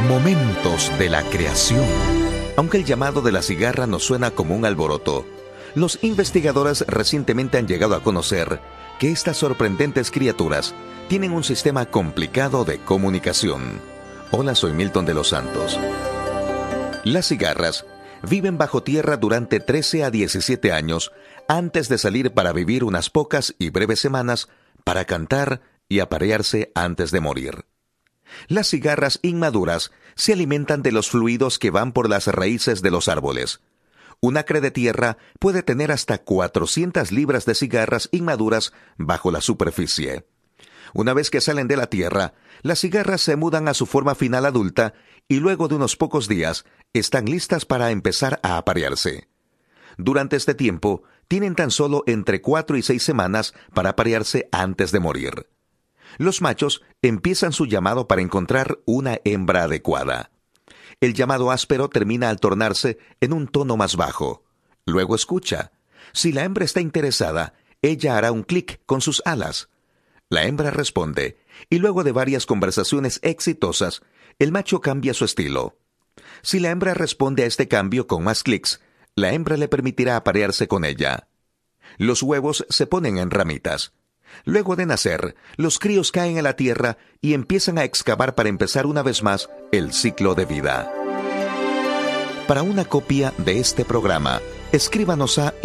Momentos de la creación. Aunque el llamado de la cigarra nos suena como un alboroto, los investigadores recientemente han llegado a conocer que estas sorprendentes criaturas tienen un sistema complicado de comunicación. Hola, soy Milton de los Santos. Las cigarras viven bajo tierra durante 13 a 17 años antes de salir para vivir unas pocas y breves semanas para cantar y aparearse antes de morir. Las cigarras inmaduras se alimentan de los fluidos que van por las raíces de los árboles. Un acre de tierra puede tener hasta 400 libras de cigarras inmaduras bajo la superficie. Una vez que salen de la tierra, las cigarras se mudan a su forma final adulta y luego de unos pocos días están listas para empezar a aparearse. Durante este tiempo, tienen tan solo entre 4 y 6 semanas para aparearse antes de morir. Los machos empiezan su llamado para encontrar una hembra adecuada. El llamado áspero termina al tornarse en un tono más bajo. Luego escucha. Si la hembra está interesada, ella hará un clic con sus alas. La hembra responde, y luego de varias conversaciones exitosas, el macho cambia su estilo. Si la hembra responde a este cambio con más clics, la hembra le permitirá aparearse con ella. Los huevos se ponen en ramitas. Luego de nacer, los críos caen a la tierra y empiezan a excavar para empezar una vez más el ciclo de vida. Para una copia de este programa, escríbanos a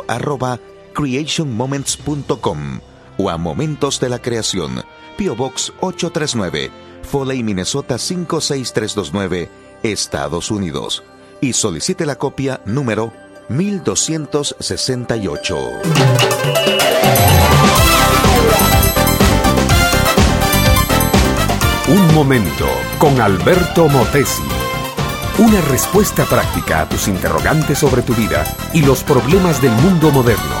info@creationmoments.com o a Momentos de la Creación, P.O. Box 839, Foley, Minnesota 56329, Estados Unidos. Y solicite la copia número 1268. Un momento con Alberto Motesi. Una respuesta práctica a tus interrogantes sobre tu vida y los problemas del mundo moderno.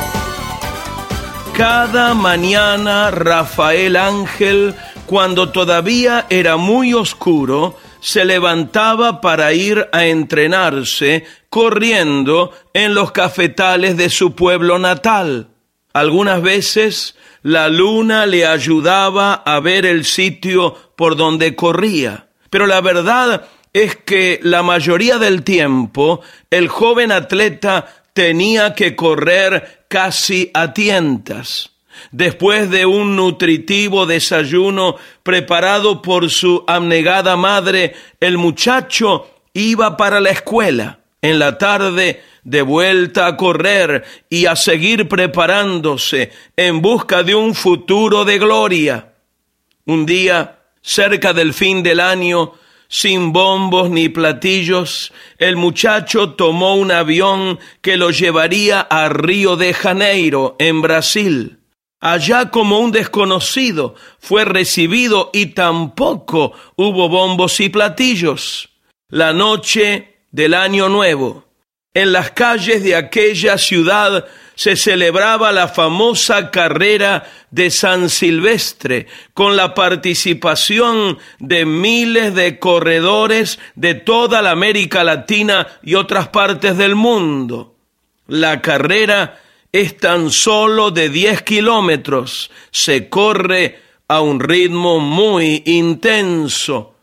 Cada mañana Rafael Ángel, cuando todavía era muy oscuro, se levantaba para ir a entrenarse corriendo en los cafetales de su pueblo natal. Algunas veces la luna le ayudaba a ver el sitio por donde corría, pero la verdad es que la mayoría del tiempo el joven atleta tenía que correr casi a tientas. Después de un nutritivo desayuno preparado por su abnegada madre, el muchacho iba para la escuela. En la tarde, de vuelta a correr y a seguir preparándose en busca de un futuro de gloria. Un día, cerca del fin del año, sin bombos ni platillos, el muchacho tomó un avión que lo llevaría a Río de Janeiro, en Brasil. Allá, como un desconocido, fue recibido y tampoco hubo bombos y platillos. La noche del Año Nuevo, en las calles de aquella ciudad se celebraba la famosa carrera de San Silvestre, con la participación de miles de corredores de toda la América Latina y otras partes del mundo. La carrera es tan solo de 10 kilómetros. Se corre a un ritmo muy intenso.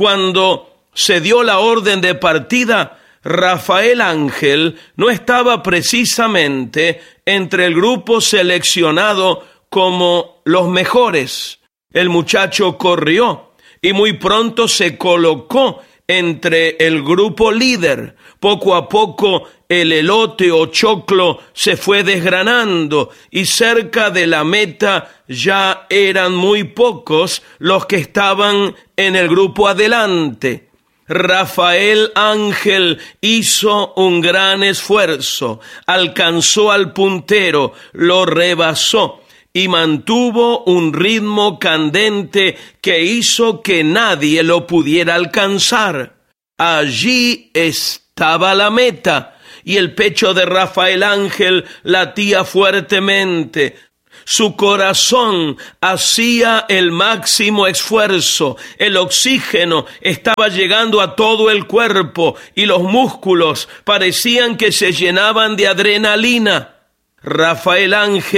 Cuando se dio la orden de partida, Rafael Ángel no estaba precisamente entre el grupo seleccionado como los mejores. El muchacho corrió y muy pronto se colocó entre el grupo líder. Poco a poco el elote o choclo se fue desgranando y cerca de la meta ya eran muy pocos los que estaban en el grupo adelante. Rafael Ángel hizo un gran esfuerzo, alcanzó al puntero, lo rebasó y mantuvo un ritmo candente que hizo que nadie lo pudiera alcanzar. Allí estaba la meta y el pecho de Rafael Ángel latía fuertemente. Su corazón hacía el máximo esfuerzo. El oxígeno estaba llegando a todo el cuerpo y los músculos parecían que se llenaban de adrenalina. Rafael Ángel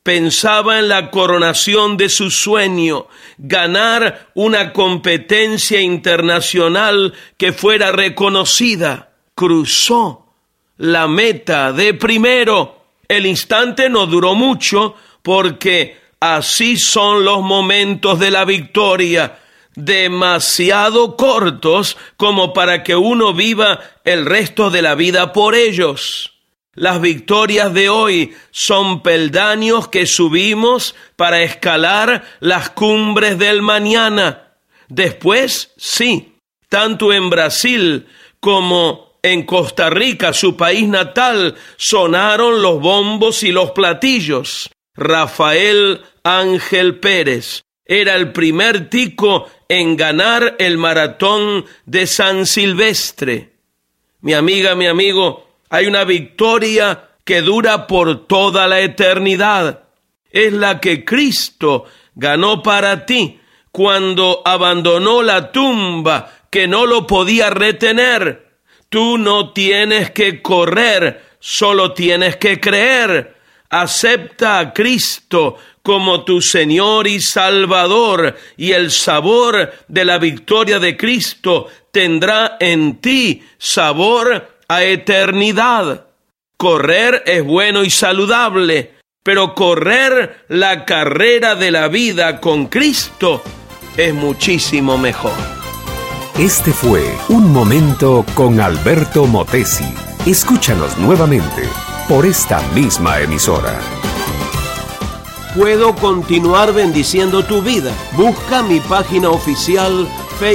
Pensaba en la coronación de su sueño, ganar una competencia internacional que fuera reconocida. Cruzó la meta de primero. El instante no duró mucho, porque así son los momentos de la victoria, demasiado cortos como para que uno viva el resto de la vida por ellos. Las victorias de hoy son peldaños que subimos para escalar las cumbres del mañana. Después, sí, tanto en Brasil como en Costa Rica, su país natal, sonaron los bombos y los platillos. Rafael Ángel Pérez era el primer tico en ganar el maratón de San Silvestre. Mi amiga, mi amigo, hay una victoria que dura por toda la eternidad. Es la que Cristo ganó para ti cuando abandonó la tumba que no lo podía retener. Tú no tienes que correr, solo tienes que creer. Acepta a Cristo como tu Señor y Salvador, y el sabor de la victoria de Cristo tendrá en ti sabor a eternidad. Correr es bueno y saludable, pero correr la carrera de la vida con Cristo es muchísimo mejor. Este fue Un Momento con Alberto Motesi. Escúchanos nuevamente por esta misma emisora. Puedo continuar bendiciendo tu vida. Busca mi página oficial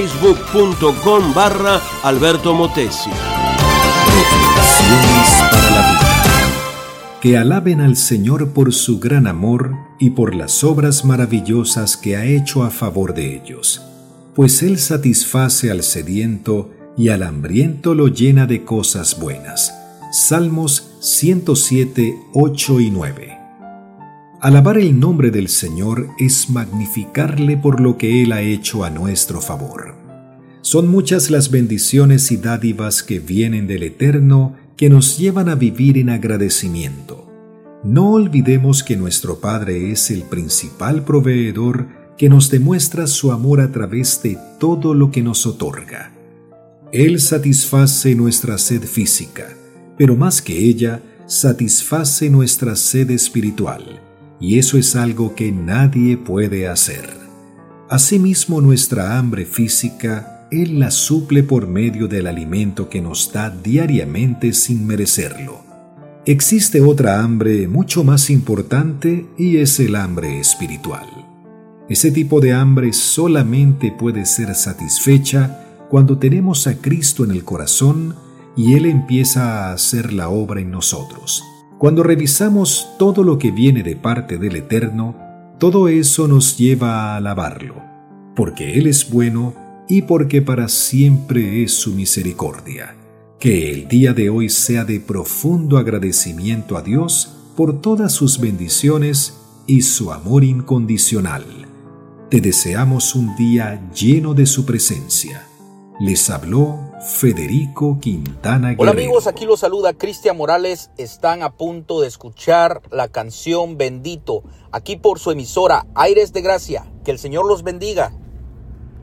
facebook.com/Alberto Motesi. Reflexiones para la vida. Que alaben al Señor por su gran amor y por las obras maravillosas que ha hecho a favor de ellos, pues Él satisface al sediento y al hambriento lo llena de cosas buenas. Salmos 107, 8 y 9. Alabar el nombre del Señor es magnificarle por lo que Él ha hecho a nuestro favor. Son muchas las bendiciones y dádivas que vienen del Eterno que nos llevan a vivir en agradecimiento. No olvidemos que nuestro Padre es el principal proveedor que nos demuestra su amor a través de todo lo que nos otorga. Él satisface nuestra sed física, pero más que ella, satisface nuestra sed espiritual, y eso es algo que nadie puede hacer. Asimismo, nuestra hambre física, Él la suple por medio del alimento que nos da diariamente sin merecerlo. Existe otra hambre mucho más importante y es el hambre espiritual. Ese tipo de hambre solamente puede ser satisfecha cuando tenemos a Cristo en el corazón y Él empieza a hacer la obra en nosotros. Cuando revisamos todo lo que viene de parte del Eterno, todo eso nos lleva a alabarlo, porque Él es bueno y porque para siempre es su misericordia. Que el día de hoy sea de profundo agradecimiento a Dios por todas sus bendiciones y su amor incondicional. Te deseamos un día lleno de su presencia. Les habló Federico Quintana Guerrero. Hola amigos, aquí los saluda Cristian Morales. Están a punto de escuchar la canción Bendito, aquí por su emisora Aires de Gracia. Que el Señor los bendiga.